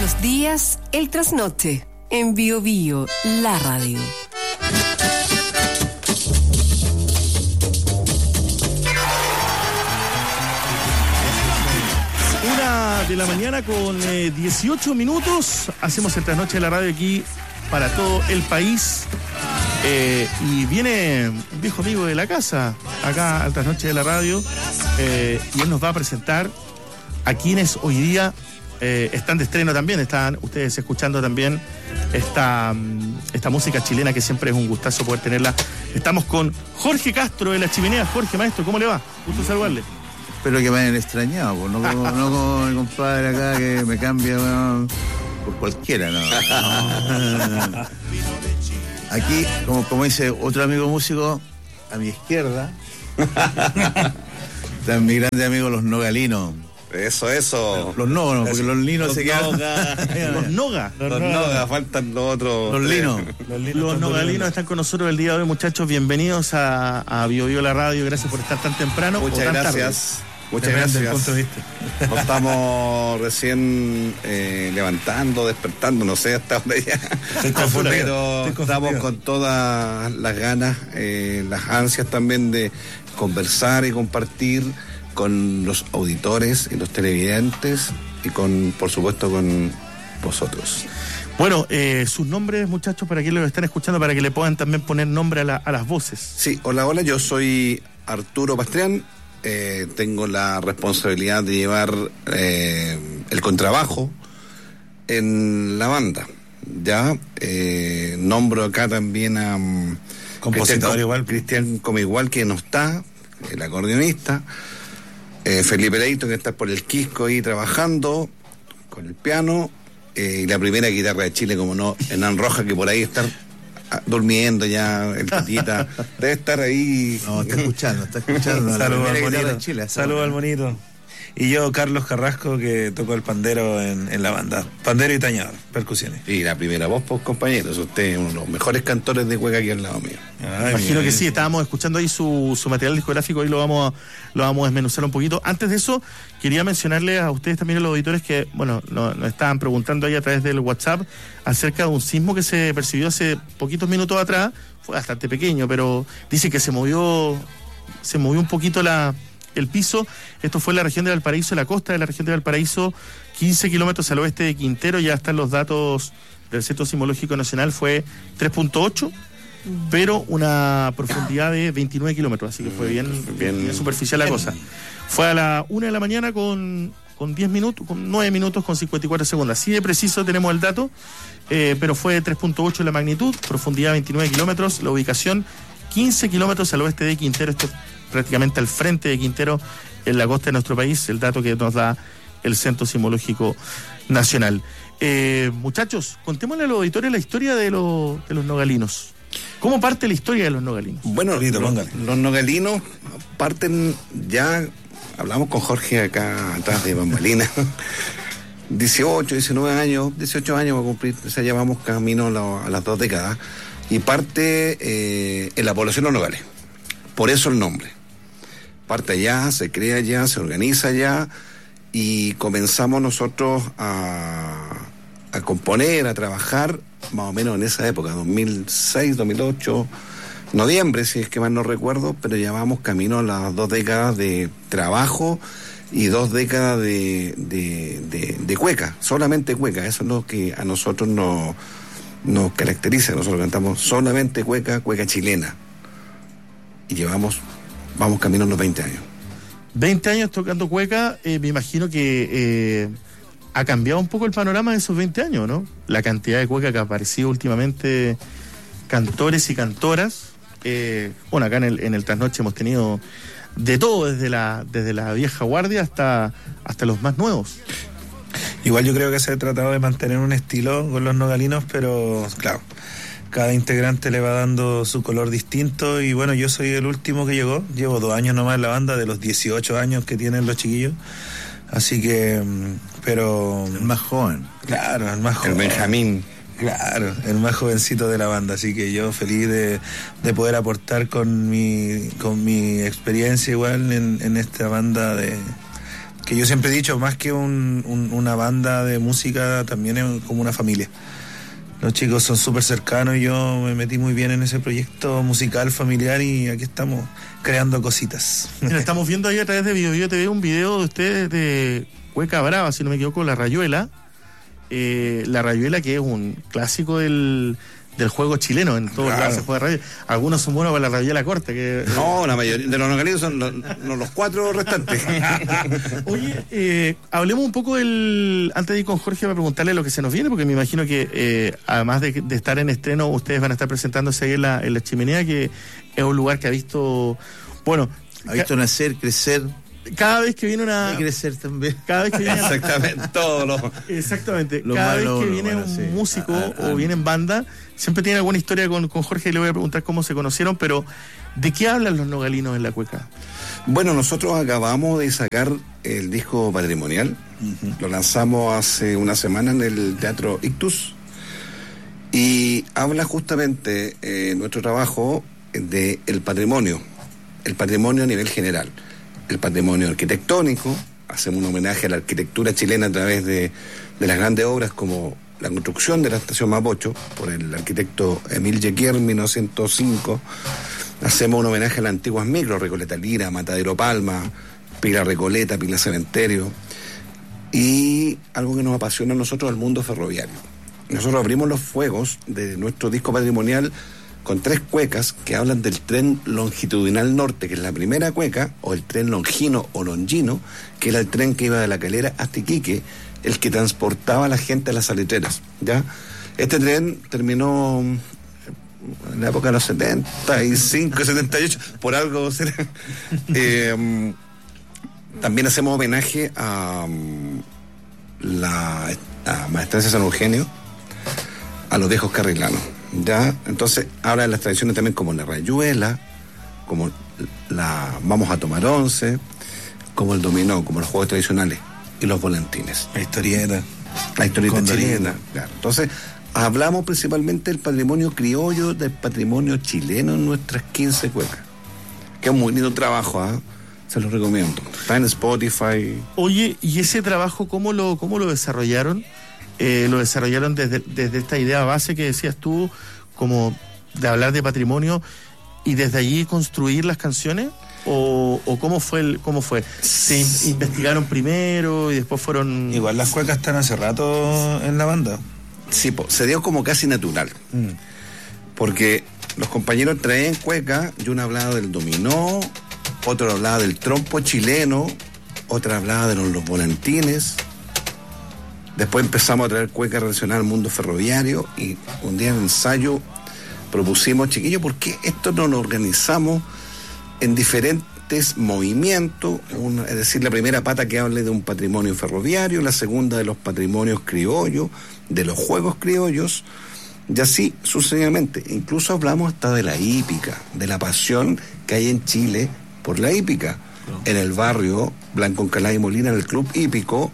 los días, el trasnoche. En Bio Bio, la radio. 1 de la mañana con 18 minutos. Hacemos el trasnoche de la radio aquí para todo el país. Y viene un viejo amigo de la casa acá al trasnoche de la radio. Y él nos va a presentar a quienes hoy día están de estreno también. Están ustedes escuchando también esta música chilena, que siempre es un gustazo poder tenerla. Estamos con Jorge Castro de La Chimenea. Jorge, maestro, ¿cómo le va? Gusto saludarle. Espero que me hayan extrañado, pues, no como mi compadre acá que me cambia, bueno, por cualquiera, no. Aquí, como dice otro amigo músico, a mi izquierda, están mis grandes amigos los nogalinos. Eso. Los nogos, porque los linos se quedan. Los noga. Los nogas, faltan los otros. Los linos. Los nogalinos están con nosotros el día de hoy, muchachos. Bienvenidos a Bio Bio la radio. Gracias por estar tan temprano. Muchas gracias. Muchas gracias. Nos estamos recién levantando, despertando, no sé hasta dónde ya. Pero estamos con todas las ganas, las ansias también de conversar y compartir con los auditores y los televidentes y por supuesto con vosotros. Bueno, sus nombres, muchachos, para quienes lo están escuchando, para que le puedan también poner nombre a las voces. Sí, hola, yo soy Arturo Pastrián. Tengo la responsabilidad de llevar el contrabajo en la banda. Ya nombro acá también a compositor Cristian Comigual, que no está, el acordeonista. Felipe Leito, que está por el Quisco ahí trabajando con el piano. Y la primera guitarra de Chile, como no, Hernán Rojas, que por ahí está durmiendo ya, el Tatita debe estar ahí. No, está escuchando. Saludos al monito. Saludos al monito. Y yo, Carlos Carrasco, que toco el pandero en la banda. Pandero y tañador, percusiones. Y la primera voz, pues, compañeros. Usted es uno de los mejores cantores de cueca aquí al lado mío. Imagino que sí, estábamos escuchando ahí su material discográfico, y lo vamos a desmenuzar un poquito. Antes de eso, quería mencionarles a ustedes también, a los auditores, que, bueno, nos estaban preguntando ahí a través del WhatsApp acerca de un sismo que se percibió hace poquitos minutos atrás. Fue bastante pequeño, pero dice que se movió un poquito el piso. Esto fue en la región de Valparaíso, la costa de la región de Valparaíso, 15 kilómetros al oeste de Quintero. Ya están los datos del Centro Sismológico Nacional, fue 3.8, pero una profundidad de 29 kilómetros, así que fue bien superficial la cosa. Fue a la 1 de la mañana con 10 minutos, con 9 minutos con 54 segundos. Así de preciso tenemos el dato, pero fue 3.8 la magnitud, profundidad 29 kilómetros, la ubicación 15 kilómetros al oeste de Quintero. Esto prácticamente al frente de Quintero, en la costa de nuestro país, el dato que nos da el Centro Sismológico Nacional. Muchachos, contémosle a los auditores la historia de los nogalinos. ¿Cómo parte la historia de los nogalinos? Bueno, los nogalinos parten ya, hablamos con Jorge acá atrás de bambalinas, 18 años va a cumplir, o sea, ya vamos camino a las 2 décadas, y parte en la población de los nogales. Por eso el nombre. Parte allá, se crea allá, se organiza allá, y comenzamos nosotros a componer, a trabajar, más o menos en esa época, 2006, 2008, noviembre, si es que mal no recuerdo, pero ya vamos camino a las 2 décadas de trabajo y 2 décadas de cueca, solamente cueca. Eso es lo que a nosotros nos caracteriza. Nosotros cantamos solamente cueca chilena. Y vamos camino a los 20 años. 20 años tocando cueca. Me imagino que ha cambiado un poco el panorama de esos 20 años, ¿no? La cantidad de cueca que ha aparecido últimamente, cantores y cantoras. Bueno, acá en el Trasnoche hemos tenido de todo, desde la vieja guardia hasta los más nuevos. Igual yo creo que se ha tratado de mantener un estilo con los nogalinos, pero claro, cada integrante le va dando su color distinto. Y bueno, yo soy el último que llegó, llevo 2 años nomás en la banda, de los 18 años que tienen los chiquillos, así que, pero... El más joven. Claro, el más joven. El Benjamín. Claro, el más jovencito de la banda, así que yo feliz de poder aportar con mi experiencia igual en esta banda de que yo siempre he dicho, más que una banda de música, también es como una familia. Los chicos son súper cercanos, yo me metí muy bien en ese proyecto musical familiar y aquí estamos creando cositas. Mira, estamos viendo ahí a través de Bio TV un video de ustedes de Cueca Brava, si no me equivoco, La Rayuela. La Rayuela, que es un clásico del juego chileno, en todos lados se juega rayuela. Algunos son buenos para la rayuela corta. No, la mayoría de los nogalinos son los 4 restantes. Oye, hablemos un poco antes de ir con Jorge para preguntarle lo que se nos viene, porque me imagino que además de estar en estreno, ustedes van a estar presentándose ahí en la Chimenea, que es un lugar que ha visto nacer, crecer. Cada vez que viene Hay que crecer también. Cada vez que viene Exactamente, cada vez que viene un músico o viene en banda, siempre tiene alguna historia con Jorge, y le voy a preguntar cómo se conocieron, pero ¿de qué hablan los nogalinos en la cueca? Bueno, nosotros acabamos de sacar el disco patrimonial. Lo lanzamos hace una semana en el Teatro Ictus y habla justamente nuestro trabajo del patrimonio a nivel general. El patrimonio arquitectónico, hacemos un homenaje a la arquitectura chilena a través de las grandes obras como la construcción de la estación Mapocho por el arquitecto Emil Jequier en 1905. Hacemos un homenaje a las antiguas micros, Recoleta Lira, Matadero Palma, Pila Recoleta, Pila Cementerio, y algo que nos apasiona a nosotros, el mundo ferroviario. Nosotros abrimos los fuegos de nuestro disco patrimonial con 3 cuecas que hablan del tren longitudinal norte, que es la primera cueca, o el tren longino o longino, que era el tren que iba de La Calera hasta Iquique, el que transportaba a la gente a las salitreras, ¿ya? Este tren terminó en la época de los 75, 78, por algo será. También hacemos homenaje a Maestranza San Eugenio, a los viejos carrilanos. Ya, entonces habla de las tradiciones también como la rayuela, como vamos a tomar 11, como el dominó, como los juegos tradicionales y los volantines. La historieta chilena, claro. Entonces hablamos principalmente del patrimonio criollo, del patrimonio chileno en nuestras 15 cuecas, que es un muy lindo trabajo, se los recomiendo. Está en Spotify. Oye, ¿y ese trabajo cómo lo desarrollaron? Lo desarrollaron desde esta idea base que decías tú, como de hablar de patrimonio, y desde allí construir las canciones, o cómo fue? ¿Se investigaron primero y después fueron...? Igual las cuecas están hace rato en la banda. Sí, se dio como casi natural, porque los compañeros traían cueca, y uno hablaba del dominó, otro hablaba del trompo chileno, otra hablaba de los volantines. Después empezamos a traer cueca relacionada al mundo ferroviario, y un día en ensayo propusimos, chiquillos, ¿por qué esto no lo organizamos en diferentes movimientos? Es decir, la primera pata que hable de un patrimonio ferroviario, la segunda de los patrimonios criollos, de los juegos criollos, y así sucesivamente. Incluso hablamos hasta de la hípica, de la pasión que hay en Chile por la hípica. En el barrio Blanco Encalá y Molina, en el Club Hípico,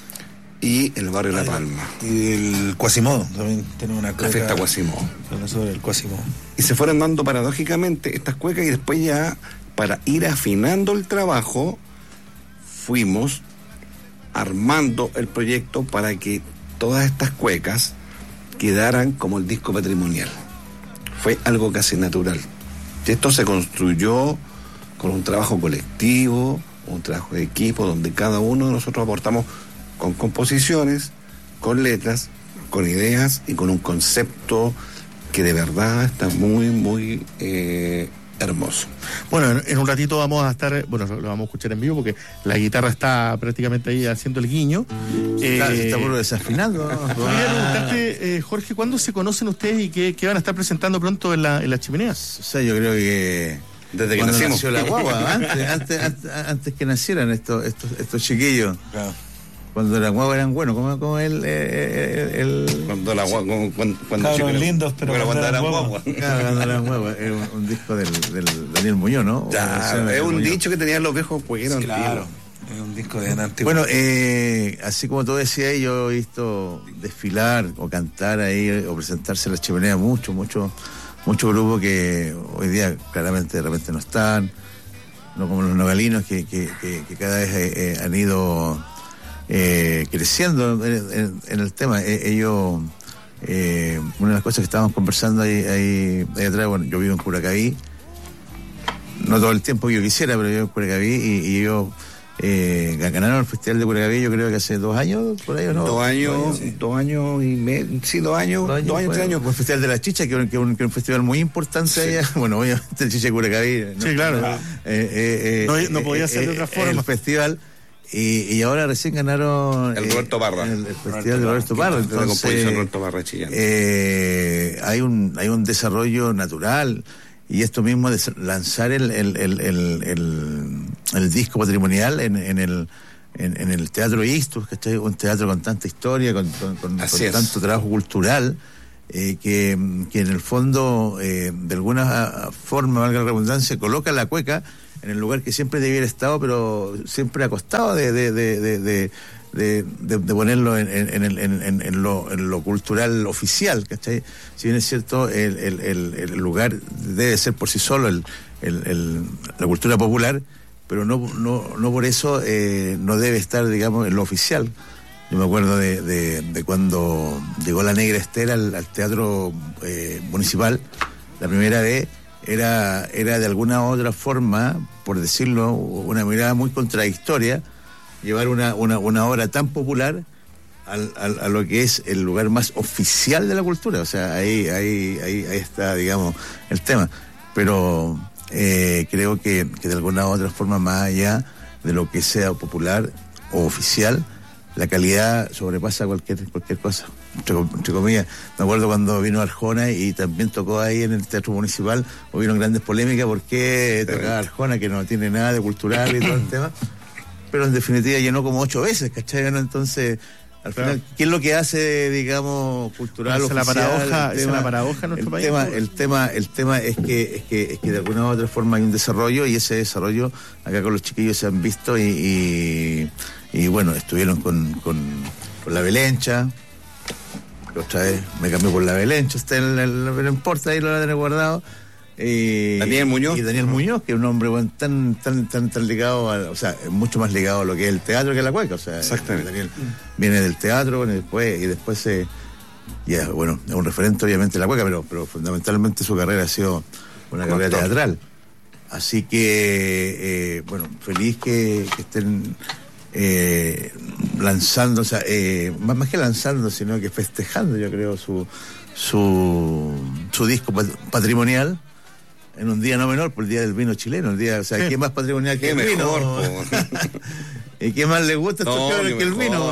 y el barrio La Palma. Y el Quasimodo, también tenemos una cueca. La fiesta Quasimodo. Sobre el Quasimodo. Y se fueron dando paradójicamente estas cuecas, y después ya, para ir afinando el trabajo, fuimos armando el proyecto para que todas estas cuecas quedaran como el disco patrimonial. Fue algo casi natural. Y esto se construyó con un trabajo colectivo, un trabajo de equipo, donde cada uno de nosotros aportamos con composiciones, con letras, con ideas y con un concepto que de verdad está muy, muy hermoso. Bueno, en un ratito vamos a estar, lo vamos a escuchar en vivo porque la guitarra está prácticamente ahí haciendo el guiño. Estamos desafinando. Quería preguntarte, Jorge, ¿cuándo se conocen ustedes y qué van a estar presentando pronto en las chimeneas? O sea, yo creo que desde que cuando nacimos. nació la guagua, antes que nacieran estos chiquillos. Claro. Cuando las guaguas eran buenos, como el cuando la guagua, cuando chicos lindos, pero cuando eran guaguas. Claro, cuando eran guaguas. Es un disco del Daniel Muñoz, ¿no? Claro, es un dicho que tenían los viejos juegueros. Sí, claro. Es un disco de antiguo. Bueno, así como tú decías, yo he visto desfilar o cantar ahí o presentarse en la chimenea muchos grupos que hoy día claramente de repente no están. no como los nogalinos que cada vez han ido creciendo en el tema. Ellos, una de las cosas que estábamos conversando ahí atrás, bueno, yo vivo en Curacaví, no todo el tiempo que yo quisiera, pero yo vivo en Curacaví y ellos ganaron el Festival de Curacaví, yo creo que hace 2 años, por ahí, ¿o no? 2 años, sí. 2 años y medio, sí, 2 años, 3 años. El Festival de la Chicha, que es un festival muy importante allá. Bueno, obviamente el Chicha de Curacaví. ¿No? Sí, claro. No podía ser de otra forma. El festival. Y ahora recién ganaron el Roberto Parra. El festival de Roberto Parra. Entonces, la composición Roberto Parra Chillán. Hay un desarrollo natural, y esto mismo de lanzar el disco patrimonial en el Teatro Ixtus, que es un teatro con tanta historia, con tanto trabajo cultural, que en el fondo, de alguna forma, valga la redundancia, coloca la cueca en el lugar que siempre debiera haber estado, pero siempre ha costado de ponerlo en lo cultural oficial, ¿cachai? Si bien es cierto, el lugar debe ser por sí solo la cultura popular, pero no por eso no debe estar, digamos, en lo oficial. Yo me acuerdo de cuando llegó la Negra Esther al teatro municipal la primera vez. Era de alguna u otra forma, por decirlo, una mirada muy contradictoria, llevar una obra tan popular a lo que es el lugar más oficial de la cultura. O sea, ahí está, digamos, el tema. Pero creo que de alguna u otra forma, más allá de lo que sea popular o oficial, la calidad sobrepasa cualquier cosa, entre comillas. Me acuerdo cuando vino Arjona y también tocó ahí en el Teatro Municipal, hubieron grandes polémicas porque tocaba Arjona, que no tiene nada de cultural y todo el tema, pero en definitiva llenó como 8 veces, ¿cachai? ¿No? Entonces, al final, ¿qué es lo que hace, digamos, cultural oficial? Esa es la paradoja en nuestro país. El tema es que de alguna u otra forma hay un desarrollo, y ese desarrollo acá con los chiquillos se han visto y bueno, estuvieron con la Belencha. Otra vez me cambié por la Belencha, no importa, ahí lo van a tener guardado. Daniel Muñoz. Y Daniel Muñoz, que es un hombre, bueno, tan ligado o sea, mucho más ligado a lo que es el teatro que a la cueca. O sea, exactamente. Daniel viene del teatro, bueno, y después bueno, es un referente obviamente de la cueca, pero fundamentalmente su carrera ha sido una carrera teatral. Así que, bueno, feliz que estén lanzando, o sea, más que lanzando, sino que festejando, yo creo, su disco patrimonial en un día no menor, por el Día del Vino Chileno, o sea, ¿qué más patrimonial que el vino? ¿Y qué más le gusta a estos cabros que el vino?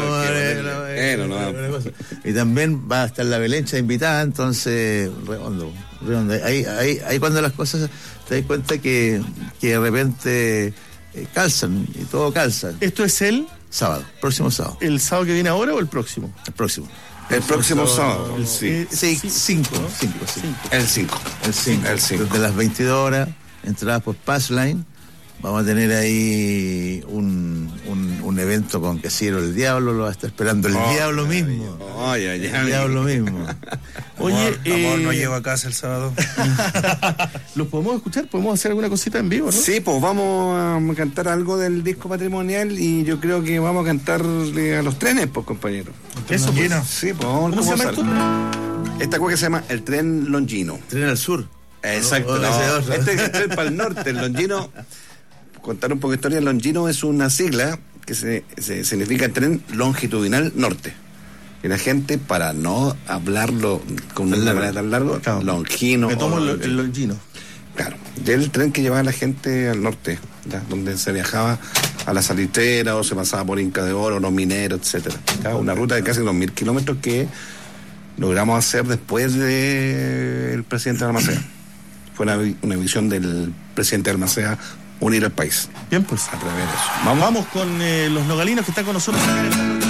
Y también va a estar la Belencha invitada, entonces, redondo. Ahí cuando las cosas te das cuenta que de repente calzan, y todo calza. ¿Esto es el sábado, próximo sábado? ¿El sábado que viene ahora o el próximo? El próximo. El próximo sábado. El 5. El 5. Desde las 22 horas, entradas por Passline. Vamos a tener ahí un evento con Casillero del Diablo, lo va a estar esperando el Diablo mismo. El Diablo mismo. Oye, amor, no llego a casa el sábado. ¿Los podemos escuchar? ¿Podemos hacer alguna cosita en vivo, no? Sí, pues vamos a cantar algo del disco patrimonial, y yo creo que vamos a cantarle a los trenes, pues, compañero. Eso, pues. Sí, pues vamos a ver cómo se llama esto. Esta cosa que se llama el tren Longino. Tren al sur. Exacto. Este es el tren para el norte, el Longino. Contar un poco de historia. Longino es una sigla que se significa tren longitudinal norte. Y la gente, para no hablarlo con una manera tan largo, claro, Longino. Me tomo el Longino. Claro, del tren que llevaba a la gente al norte, ¿ya? Donde se viajaba a la Salitrera o se pasaba por Inca de Oro, los mineros, etcétera. Una ruta de casi 2.000 kilómetros que logramos hacer después del presidente de Balmaceda. Fue una visión del presidente de Balmaceda, unir al país. Bien, pues. A través de eso. Vamos con los nogalinos que están con nosotros acá en el